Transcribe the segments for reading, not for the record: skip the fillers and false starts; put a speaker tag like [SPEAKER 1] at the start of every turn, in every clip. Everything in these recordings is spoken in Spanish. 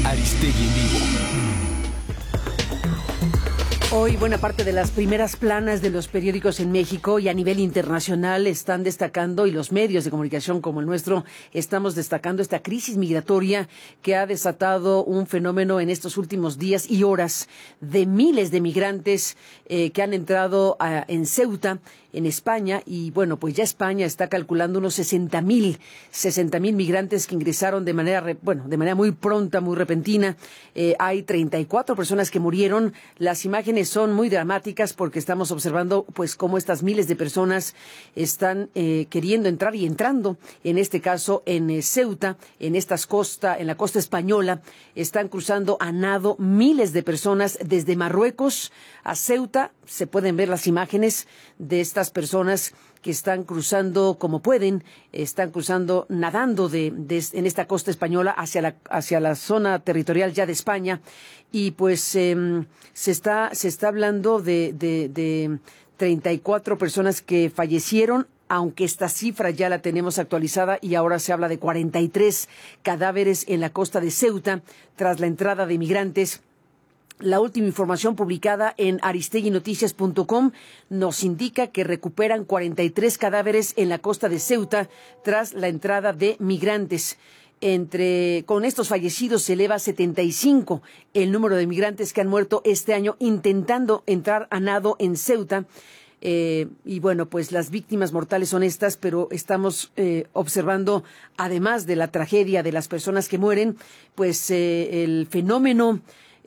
[SPEAKER 1] Aristegui en vivo.
[SPEAKER 2] Hoy buena parte de las primeras planas de los periódicos en México y a nivel internacional están destacando, y los medios de comunicación como el nuestro, estamos destacando esta crisis migratoria que ha desatado un fenómeno en estos últimos días y horas de miles de migrantes que han entrado en Ceuta, en España, y bueno, pues ya España está calculando unos 60,000 migrantes que ingresaron de manera muy pronta, muy repentina. Hay 34 personas que murieron. Las imágenes son muy dramáticas porque estamos observando pues cómo estas miles de personas están queriendo entrar y entrando, en este caso en Ceuta, en la costa española, están cruzando a nado miles de personas desde Marruecos a Ceuta. Se pueden ver las imágenes de estas personas que están cruzando como pueden, están cruzando nadando en esta costa española hacia la zona territorial ya de España, y pues se está hablando de 34 personas que fallecieron, aunque esta cifra ya la tenemos actualizada y ahora se habla de 43 cadáveres en la costa de Ceuta tras la entrada de migrantes. La última información publicada en aristeguinoticias.com nos indica que recuperan 43 cadáveres en la costa de Ceuta tras la entrada de migrantes. Con estos fallecidos se eleva a 75 el número de migrantes que han muerto este año intentando entrar a nado en Ceuta. Y bueno, pues las víctimas mortales son estas, pero estamos observando, además de la tragedia de las personas que mueren, pues el fenómeno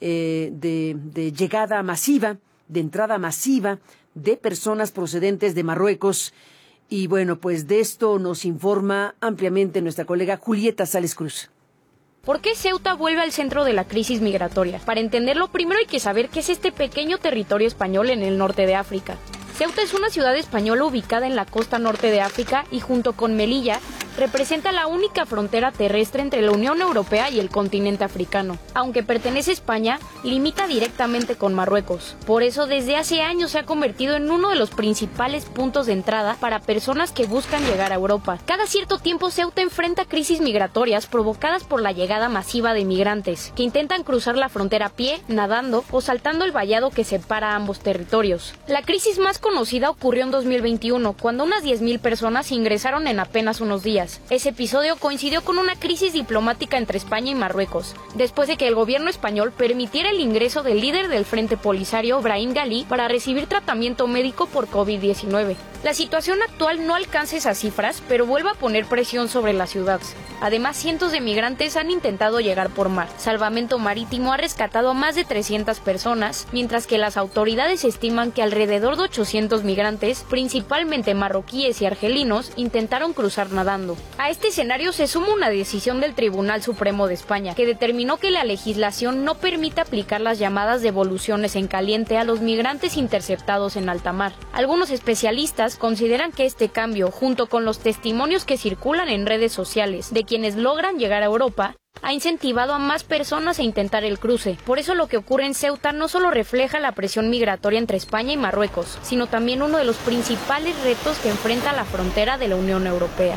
[SPEAKER 2] de llegada masiva, de entrada masiva de personas procedentes de Marruecos. Y bueno, pues de esto nos informa ampliamente nuestra colega Julieta Sales Cruz.
[SPEAKER 3] ¿Por qué Ceuta vuelve al centro de la crisis migratoria? Para entenderlo, primero hay que saber qué es este pequeño territorio español en el norte de África. Ceuta es una ciudad española ubicada en la costa norte de África y junto con Melilla representa la única frontera terrestre entre la Unión Europea y el continente africano. Aunque pertenece a España, limita directamente con Marruecos. Por eso, desde hace años se ha convertido en uno de los principales puntos de entrada para personas que buscan llegar a Europa. Cada cierto tiempo, Ceuta enfrenta crisis migratorias provocadas por la llegada masiva de migrantes, que intentan cruzar la frontera a pie, nadando o saltando el vallado que separa ambos territorios. La crisis más conocida ocurrió en 2021, cuando unas 10,000 personas ingresaron en apenas unos días. Ese episodio coincidió con una crisis diplomática entre España y Marruecos, después de que el gobierno español permitiera el ingreso del líder del Frente Polisario, Brahim Ghali, para recibir tratamiento médico por COVID-19. La situación actual no alcanza esas cifras, pero vuelve a poner presión sobre la ciudad. Además, cientos de migrantes han intentado llegar por mar. Salvamento Marítimo ha rescatado a más de 300 personas, mientras que las autoridades estiman que alrededor de 800 migrantes, principalmente marroquíes y argelinos, intentaron cruzar nadando. A este escenario se suma una decisión del Tribunal Supremo de España, que determinó que la legislación no permite aplicar las llamadas devoluciones en caliente a los migrantes interceptados en alta mar. Algunos especialistas consideran que este cambio, junto con los testimonios que circulan en redes sociales de quienes logran llegar a Europa, ha incentivado a más personas a intentar el cruce. Por eso lo que ocurre en Ceuta no solo refleja la presión migratoria entre España y Marruecos, sino también uno de los principales retos que enfrenta la frontera de la Unión Europea.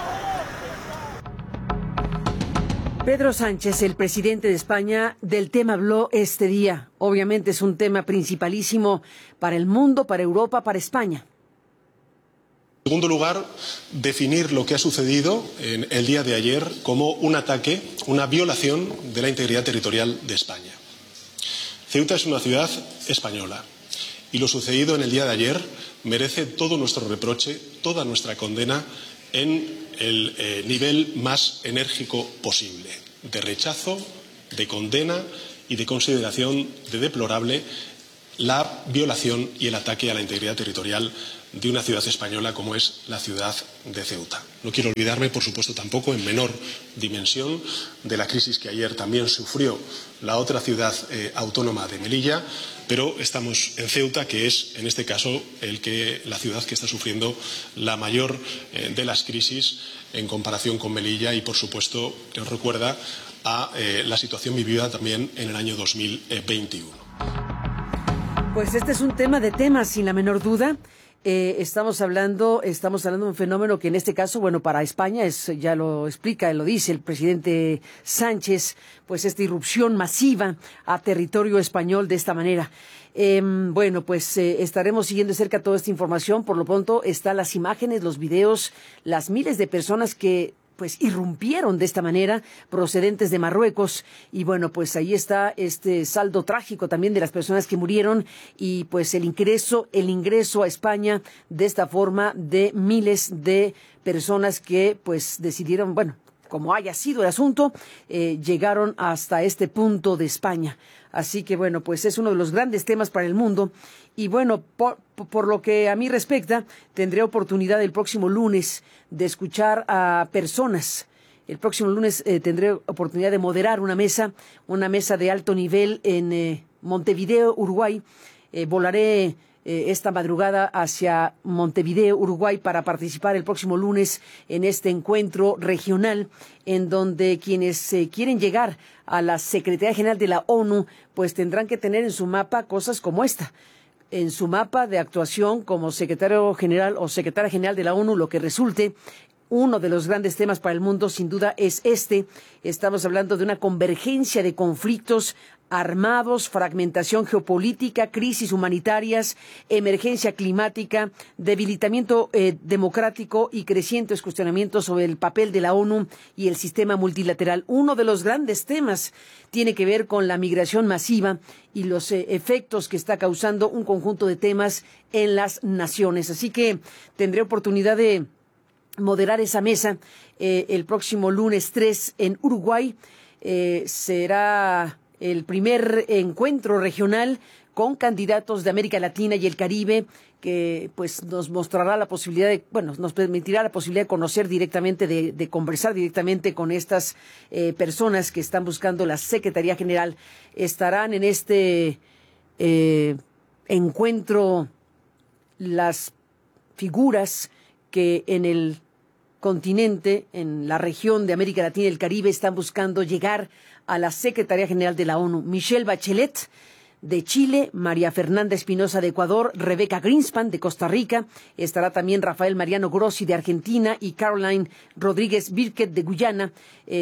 [SPEAKER 2] Pedro Sánchez, el presidente de España, del tema habló este día. Obviamente es un tema principalísimo para el mundo, para Europa, para España.
[SPEAKER 4] En segundo lugar, definir lo que ha sucedido en el día de ayer como un ataque, una violación de la integridad territorial de España. Ceuta es una ciudad española y lo sucedido en el día de ayer merece todo nuestro reproche, toda nuestra condena en el nivel más enérgico posible, de rechazo, de condena y de consideración de deplorable la violación y el ataque a la integridad territorial de una ciudad española como es la ciudad de Ceuta. No quiero olvidarme, por supuesto, tampoco en menor dimensión de la crisis que ayer también sufrió la otra ciudad autónoma de Melilla, pero estamos en Ceuta, que es, en este caso, la ciudad que está sufriendo la mayor de las crisis en comparación con Melilla y, por supuesto, nos recuerda a la situación vivida también en el año 2021.
[SPEAKER 2] Pues este es un tema de temas, sin la menor duda. Estamos hablando de un fenómeno que en este caso, bueno, para España ya lo explica, lo dice el presidente Sánchez, pues esta irrupción masiva a territorio español de esta manera. Estaremos siguiendo de cerca toda esta información. Por lo pronto están las imágenes, los videos, las miles de personas que pues irrumpieron de esta manera procedentes de Marruecos y bueno, pues ahí está este saldo trágico también de las personas que murieron y pues el ingreso a España de esta forma de miles de personas que pues decidieron, bueno, como haya sido el asunto, llegaron hasta este punto de España. Así que bueno, pues es uno de los grandes temas para el mundo. Y bueno, por lo que a mí respecta, tendré oportunidad el próximo lunes de escuchar a personas. El próximo lunes tendré oportunidad de moderar una mesa de alto nivel en Montevideo, Uruguay. Volaré esta madrugada hacia Montevideo, Uruguay, para participar el próximo lunes en este encuentro regional en donde quienes quieren llegar a la Secretaría General de la ONU pues tendrán que tener en su mapa cosas como esta. En su mapa de actuación como secretario general o secretaria general de la ONU, lo que resulte. Uno de los grandes temas para el mundo, sin duda, es este. Estamos hablando de una convergencia de conflictos armados, fragmentación geopolítica, crisis humanitarias, emergencia climática, debilitamiento democrático y crecientes cuestionamientos sobre el papel de la ONU y el sistema multilateral. Uno de los grandes temas tiene que ver con la migración masiva y los efectos que está causando un conjunto de temas en las naciones. Así que tendré oportunidad de moderar esa mesa el próximo lunes 3 en Uruguay. Será el primer encuentro regional con candidatos de América Latina y el Caribe que pues nos mostrará la posibilidad nos permitirá la posibilidad de conocer directamente, de conversar directamente con estas personas que están buscando la Secretaría General. Estarán en este encuentro las figuras que en el continente, en la región de América Latina y el Caribe, están buscando llegar a la Secretaría General de la ONU. Michelle Bachelet, de Chile, María Fernanda Espinosa de Ecuador, Rebecca Greenspan de Costa Rica, estará también Rafael Mariano Grossi de Argentina y Caroline Rodríguez Birket de Guyana.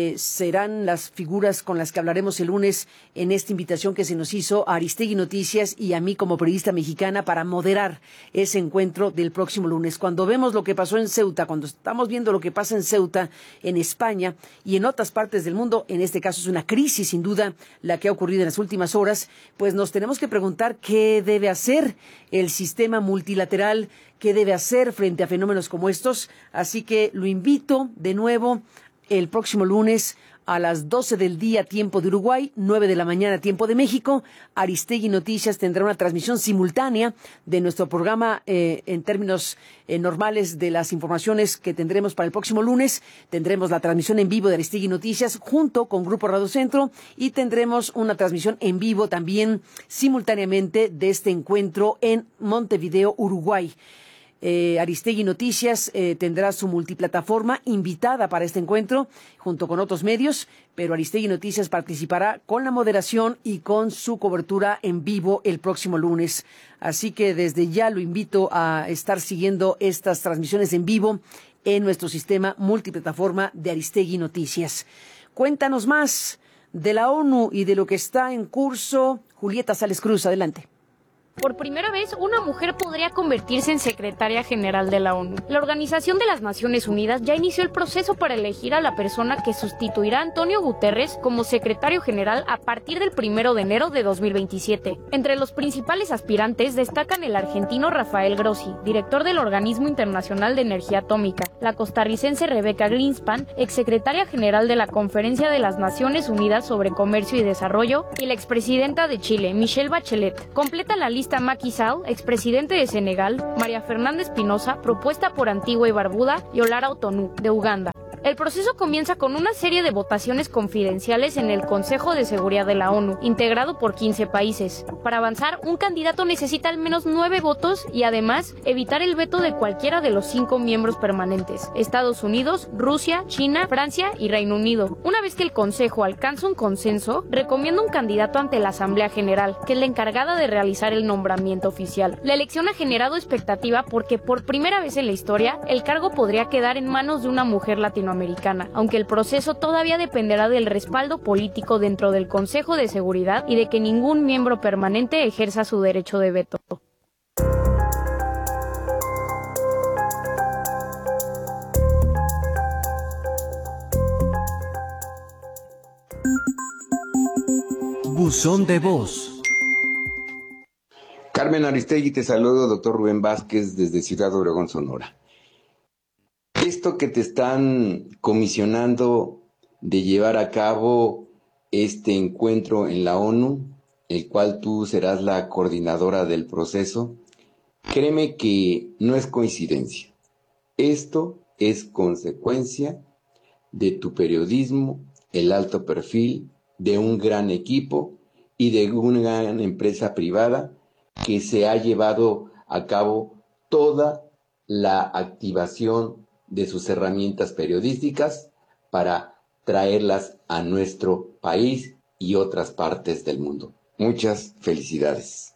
[SPEAKER 2] Serán las figuras con las que hablaremos el lunes en esta invitación que se nos hizo a Aristegui Noticias y a mí como periodista mexicana para moderar ese encuentro del próximo lunes. Cuando vemos lo que pasó en Ceuta, cuando estamos viendo lo que pasa en Ceuta, en España y en otras partes del mundo, en este caso es una crisis sin duda la que ha ocurrido en las últimas horas, pues nos tenemos que preguntar qué debe hacer el sistema multilateral, qué debe hacer frente a fenómenos como estos. Así que lo invito de nuevo el próximo lunes a las 12 del día, tiempo de Uruguay, 9 de la mañana, tiempo de México. Aristegui Noticias tendrá una transmisión simultánea de nuestro programa en términos normales de las informaciones que tendremos para el próximo lunes. Tendremos la transmisión en vivo de Aristegui Noticias junto con Grupo Radio Centro y tendremos una transmisión en vivo también simultáneamente de este encuentro en Montevideo, Uruguay. Aristegui Noticias tendrá su multiplataforma invitada para este encuentro junto con otros medios, pero Aristegui Noticias participará con la moderación y con su cobertura en vivo el próximo lunes. Así que desde ya lo invito a estar siguiendo estas transmisiones en vivo en nuestro sistema multiplataforma de Aristegui Noticias. Cuéntanos más de la ONU y de lo que está en curso. Julieta Sales Cruz, adelante.
[SPEAKER 3] Por primera vez, una mujer podría convertirse en secretaria general de la ONU. La Organización de las Naciones Unidas ya inició el proceso para elegir a la persona que sustituirá a Antonio Guterres como secretario general a partir del 1 de enero de 2027. Entre los principales aspirantes destacan el argentino Rafael Grossi, director del Organismo Internacional de Energía Atómica, la costarricense Rebecca Greenspan, exsecretaria general de la Conferencia de las Naciones Unidas sobre Comercio y Desarrollo, y la expresidenta de Chile, Michelle Bachelet. Completa la lista Macky Sall, expresidente de Senegal, María Fernanda Espinosa, propuesta por Antigua y Barbuda, y Olara Otonu, de Uganda. El proceso comienza con una serie de votaciones confidenciales en el Consejo de Seguridad de la ONU, integrado por 15 países. Para avanzar, un candidato necesita al menos 9 votos y además evitar el veto de cualquiera de los 5 miembros permanentes: Estados Unidos, Rusia, China, Francia y Reino Unido. Una vez que el Consejo alcanza un consenso, recomienda un candidato ante la Asamblea General, que es la encargada de realizar el nombramiento oficial. La elección ha generado expectativa porque por primera vez en la historia, el cargo podría quedar en manos de una mujer latinoamericana, aunque el proceso todavía dependerá del respaldo político dentro del Consejo de Seguridad y de que ningún miembro permanente ejerza su derecho de veto.
[SPEAKER 1] Buzón de voz.
[SPEAKER 5] Carmen Aristegui, te saludo, doctor Rubén Vázquez, desde Ciudad Obregón, Sonora. Esto que te están comisionando de llevar a cabo este encuentro en la ONU, el cual tú serás la coordinadora del proceso, créeme que no es coincidencia. Esto es consecuencia de tu periodismo, el alto perfil, de un gran equipo y de una gran empresa privada que se ha llevado a cabo toda la activación de sus herramientas periodísticas para traerlas a nuestro país y otras partes del mundo. Muchas felicidades.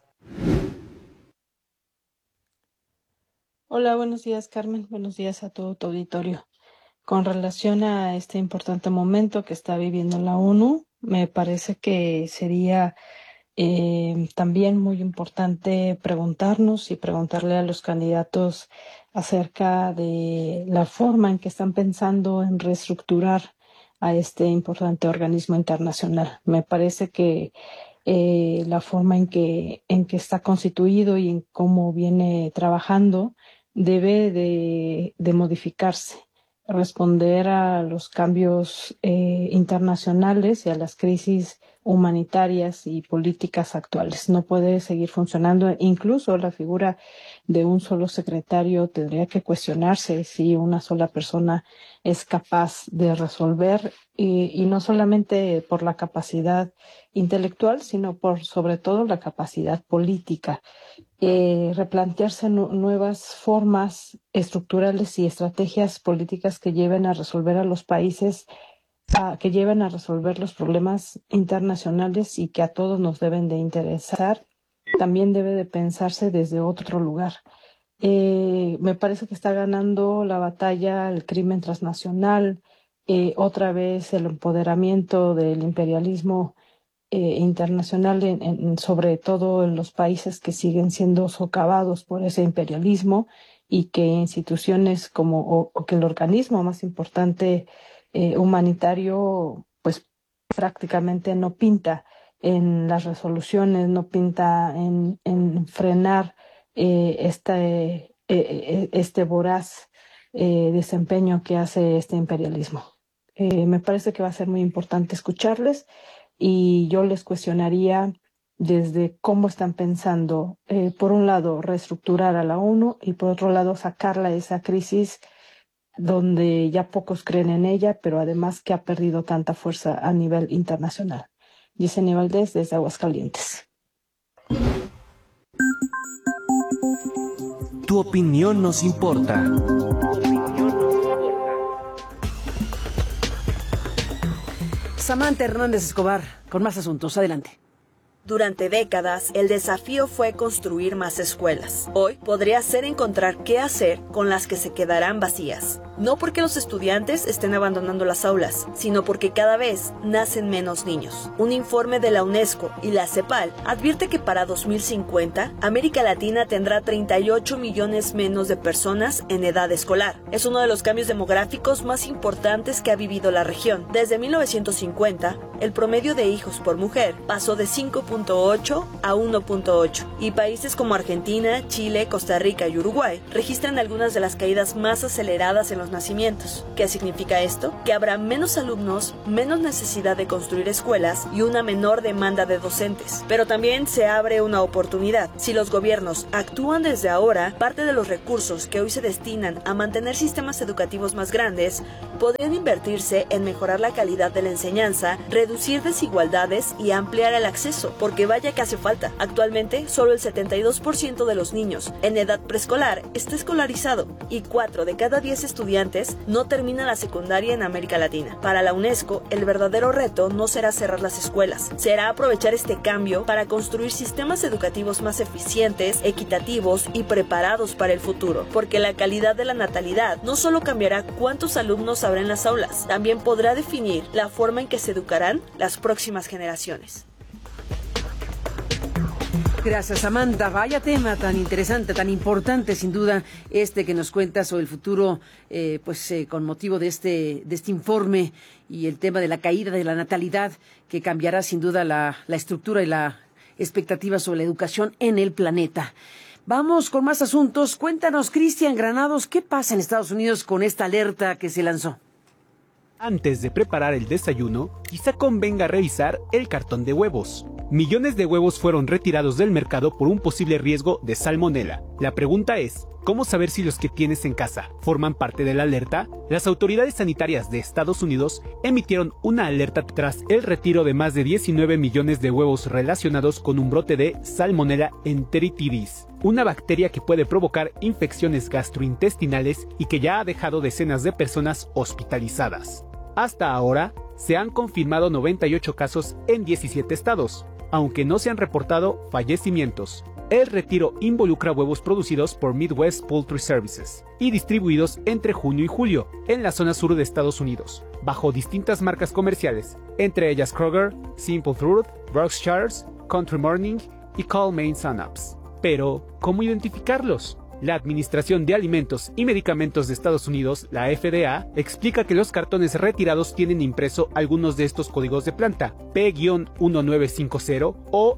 [SPEAKER 6] Hola, buenos días, Carmen. Buenos días a todo tu auditorio. Con relación a este importante momento que está viviendo la ONU, me parece que sería también muy importante preguntarnos y preguntarle a los candidatos acerca de la forma en que están pensando en reestructurar a este importante organismo internacional. Me parece que la forma en que está constituido y en cómo viene trabajando debe de modificarse, responder a los cambios internacionales y a las crisis humanitarias y políticas actuales. No puede seguir funcionando. Incluso la figura de un solo secretario tendría que cuestionarse si una sola persona es capaz de resolver, y no solamente por la capacidad intelectual, sino por sobre todo la capacidad política. Replantearse nuevas formas estructurales y estrategias políticas que lleven a resolver a los países, que lleven a resolver los problemas internacionales y que a todos nos deben de interesar. También debe de pensarse desde otro lugar. Me parece que está ganando la batalla el crimen transnacional, otra vez el empoderamiento del imperialismo internacional, sobre todo en los países que siguen siendo socavados por ese imperialismo, y que instituciones como o que el organismo más importante humanitario pues prácticamente no pinta en las resoluciones, no pinta en frenar este voraz desempeño que hace este imperialismo. Me parece que va a ser muy importante escucharles, y yo les cuestionaría desde cómo están pensando, por un lado, reestructurar a la ONU, y por otro lado, sacarla de esa crisis donde ya pocos creen en ella, pero además que ha perdido tanta fuerza a nivel internacional. Yesenia Valdés, desde Aguascalientes.
[SPEAKER 1] Tu opinión nos importa.
[SPEAKER 2] Samantha Hernández Escobar, con más asuntos. Adelante.
[SPEAKER 7] Durante décadas, el desafío fue construir más escuelas. Hoy podría ser encontrar qué hacer con las que se quedarán vacías. No porque los estudiantes estén abandonando las aulas, sino porque cada vez nacen menos niños. Un informe de la UNESCO y la CEPAL advierte que para 2050, América Latina tendrá 38 millones menos de personas en edad escolar. Es uno de los cambios demográficos más importantes que ha vivido la región. Desde 1950, el promedio de hijos por mujer pasó de 5.8 a 1.8, y países como Argentina, Chile, Costa Rica y Uruguay registran algunas de las caídas más aceleradas en los nacimientos. ¿Qué significa esto? Que habrá menos alumnos, menos necesidad de construir escuelas y una menor demanda de docentes. Pero también se abre una oportunidad. Si los gobiernos actúan desde ahora, parte de los recursos que hoy se destinan a mantener sistemas educativos más grandes podrían invertirse en mejorar la calidad de la enseñanza, reducir desigualdades y ampliar el acceso, porque vaya que hace falta. Actualmente, solo el 72% de los niños en edad preescolar está escolarizado y 4 de cada 10 estudiantes no terminan la secundaria en América Latina. Para la UNESCO, el verdadero reto no será cerrar las escuelas, será aprovechar este cambio para construir sistemas educativos más eficientes, equitativos y preparados para el futuro, porque la calidad de la natalidad no solo cambiará cuántos alumnos habrá en las aulas, también podrá definir la forma en que se educarán las próximas generaciones.
[SPEAKER 2] Gracias, Amanda. Vaya tema tan interesante, tan importante, sin duda, que nos cuentas sobre el futuro, con motivo de este informe y el tema de la caída de la natalidad, que cambiará sin duda la estructura y la expectativa sobre la educación en el planeta. Vamos con más asuntos. Cuéntanos, Cristian Granados, ¿qué pasa en Estados Unidos con esta alerta que se lanzó?
[SPEAKER 8] Antes de preparar el desayuno, quizá convenga revisar el cartón de huevos. Millones de huevos fueron retirados del mercado por un posible riesgo de salmonela. La pregunta es, ¿cómo saber si los que tienes en casa forman parte de la alerta? Las autoridades sanitarias de Estados Unidos emitieron una alerta tras el retiro de más de 19 millones de huevos relacionados con un brote de Salmonella enteritidis, una bacteria que puede provocar infecciones gastrointestinales y que ya ha dejado decenas de personas hospitalizadas. Hasta ahora, se han confirmado 98 casos en 17 estados, aunque no se han reportado fallecimientos. El retiro involucra huevos producidos por Midwest Poultry Services y distribuidos entre junio y julio en la zona sur de Estados Unidos, bajo distintas marcas comerciales, entre ellas Kroger, Simple Truth, Berkshire, Country Morning y Cal-Maine Sun-Ups. Pero, ¿cómo identificarlos? La Administración de Alimentos y Medicamentos de Estados Unidos, la FDA, explica que los cartones retirados tienen impreso algunos de estos códigos de planta, P-1950 o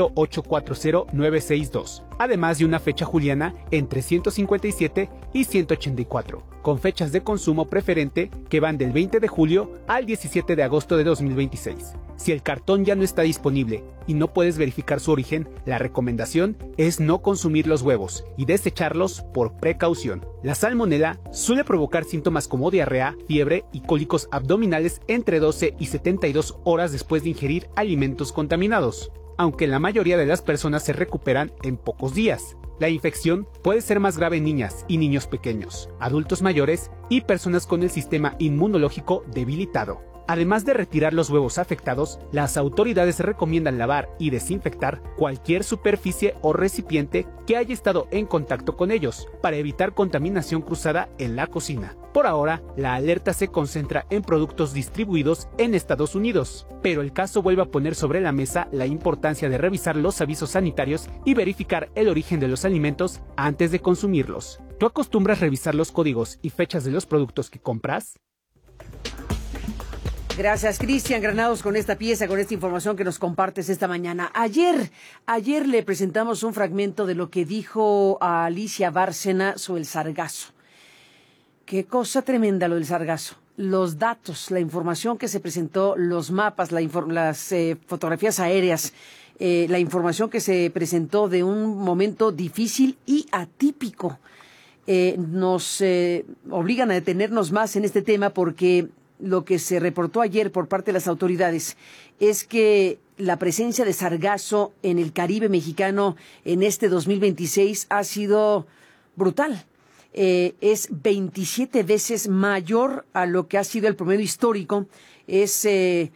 [SPEAKER 8] 0840962, además de una fecha juliana entre 157 y 184, con fechas de consumo preferente que van del 20 de julio al 17 de agosto de 2026. Si el cartón ya no está disponible y no puedes verificar su origen, la recomendación es no consumir los huevos y desecharlos por precaución. La salmonela suele provocar síntomas como diarrea, fiebre y cólicos abdominales entre 12 y 72 horas después de ingerir alimentos contaminados, aunque la mayoría de las personas se recuperan en pocos días. La infección puede ser más grave en niñas y niños pequeños, adultos mayores y personas con el sistema inmunológico debilitado. Además de retirar los huevos afectados, las autoridades recomiendan lavar y desinfectar cualquier superficie o recipiente que haya estado en contacto con ellos, para evitar contaminación cruzada en la cocina. Por ahora, la alerta se concentra en productos distribuidos en Estados Unidos, pero el caso vuelve a poner sobre la mesa la importancia de revisar los avisos sanitarios y verificar el origen de los alimentos antes de consumirlos. ¿Tú acostumbras revisar los códigos y fechas de los productos que compras?
[SPEAKER 2] Gracias, Cristian Granados, con esta pieza, con esta información que nos compartes esta mañana. Ayer le presentamos un fragmento de lo que dijo a Alicia Bárcena sobre el sargazo. Qué cosa tremenda lo del sargazo. Los datos, la información que se presentó, los mapas, las fotografías aéreas, la información que se presentó de un momento difícil y atípico. Nos obligan a detenernos más en este tema porque lo que se reportó ayer por parte de las autoridades es que la presencia de sargazo en el Caribe mexicano en este 2026 ha sido brutal. Es 27 veces mayor a lo que ha sido el promedio histórico. Es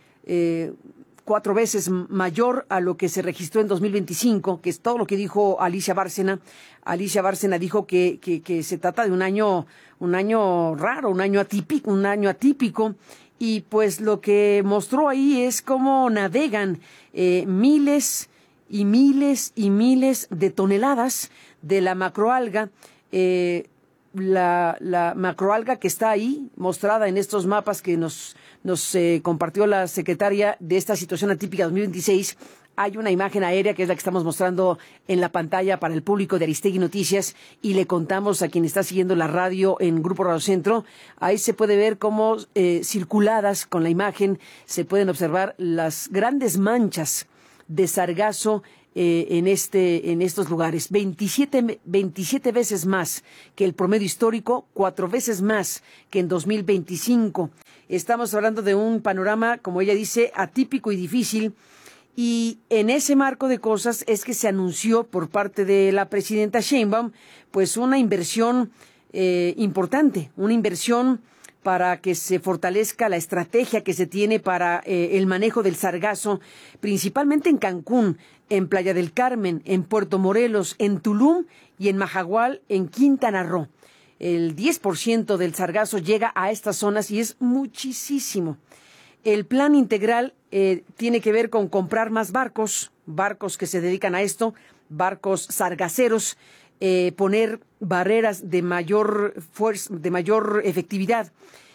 [SPEAKER 2] 4 veces mayor a lo que se registró en 2025, que es todo lo que dijo Alicia Bárcena. Alicia Bárcena dijo que se trata de un año raro, un año atípico, y pues lo que mostró ahí es cómo navegan miles y miles y miles de toneladas de la macroalga la macroalga que está ahí, mostrada en estos mapas que nos compartió la secretaria de esta situación atípica 2026, hay una imagen aérea que es la que estamos mostrando en la pantalla para el público de Aristegui Noticias, y le contamos a quien está siguiendo la radio en Grupo Radio Centro, ahí se puede ver cómo circuladas con la imagen se pueden observar las grandes manchas de sargazo en estos lugares. 27 veces más que el promedio histórico, 4 veces más que en 2025. Estamos hablando de un panorama, como ella dice, atípico y difícil. Y en ese marco de cosas es que se anunció por parte de la presidenta Sheinbaum, pues una inversión importante, una inversión para que se fortalezca la estrategia que se tiene para el manejo del sargazo, principalmente en Cancún, en Playa del Carmen, en Puerto Morelos, en Tulum y en Majagual, en Quintana Roo. El 10% del sargazo llega a estas zonas y es muchísimo. El plan integral tiene que ver con comprar más barcos que se dedican a esto, barcos sargaceros, poner barreras de mayor fuerza, de mayor efectividad,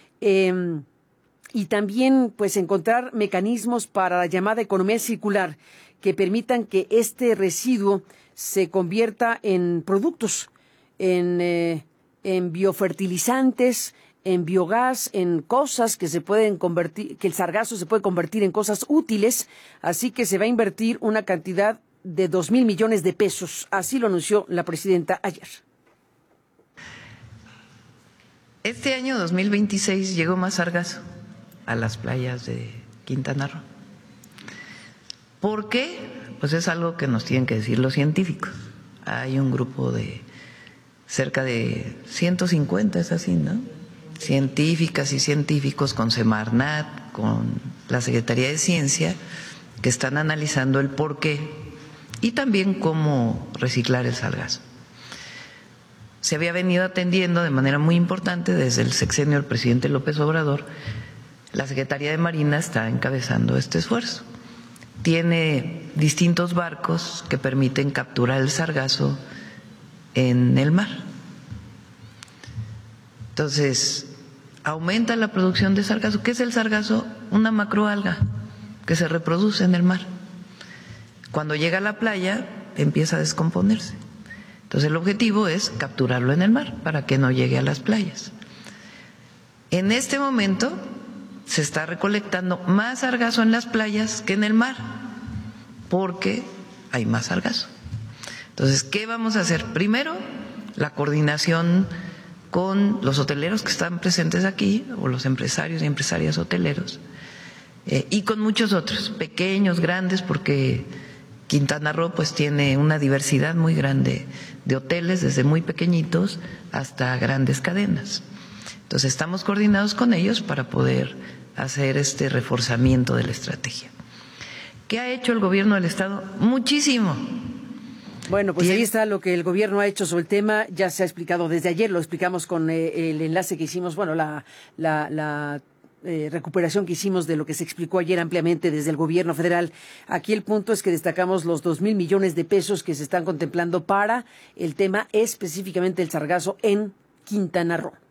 [SPEAKER 2] y también pues encontrar mecanismos para la llamada economía circular que permitan que este residuo se convierta en productos, en biofertilizantes, en biogás, en cosas que se pueden convertir, que el sargazo se puede convertir en cosas útiles. Así que se va a invertir una cantidad de 2,000 millones de pesos. Así lo anunció la presidenta ayer.
[SPEAKER 9] Este año 2026 llegó más sargazo a las playas de Quintana Roo. ¿Por qué? Pues es algo que nos tienen que decir los científicos. Hay un grupo de cerca de 150, es así, ¿no? Científicas y científicos con Semarnat, con la Secretaría de Ciencia, que están analizando el por qué y también cómo reciclar el sargazo. Se había venido atendiendo de manera muy importante desde el sexenio del presidente López Obrador. La Secretaría de Marina está encabezando este esfuerzo. Tiene distintos barcos que permiten capturar el sargazo en el mar. Entonces, aumenta la producción de sargazo. ¿Qué es el sargazo? Una macroalga que se reproduce en el mar. Cuando llega a la playa, empieza a descomponerse. Entonces, el objetivo es capturarlo en el mar para que no llegue a las playas. En este momento se está recolectando más sargazo en las playas que en el mar, porque hay más sargazo. Entonces, ¿qué vamos a hacer? Primero, la coordinación con los hoteleros que están presentes aquí, o los empresarios y empresarias hoteleros, y con muchos otros, pequeños, grandes, porque Quintana Roo pues tiene una diversidad muy grande de hoteles, desde muy pequeñitos hasta grandes cadenas. Entonces estamos coordinados con ellos para poder hacer este reforzamiento de la estrategia. ¿Qué ha hecho el gobierno del Estado? Muchísimo.
[SPEAKER 2] Bueno, pues ahí está lo que el gobierno ha hecho sobre el tema. Ya se ha explicado desde ayer, lo explicamos con el enlace que hicimos, bueno, la recuperación que hicimos de lo que se explicó ayer ampliamente desde el gobierno federal. Aquí el punto es que destacamos los 2,000 millones de pesos que se están contemplando para el tema específicamente del sargazo en Quintana Roo.